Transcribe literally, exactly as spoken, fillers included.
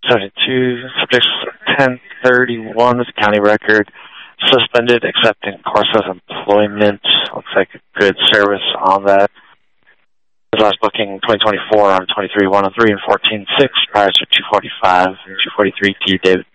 seventy-two, subject ten thirty-one was a county record. Suspended, accepting course of employment. Looks like a good service on that. His last booking, twenty twenty-four, on twenty-three one oh three and fourteen six, prior to two forty-five and two forty-three T. David.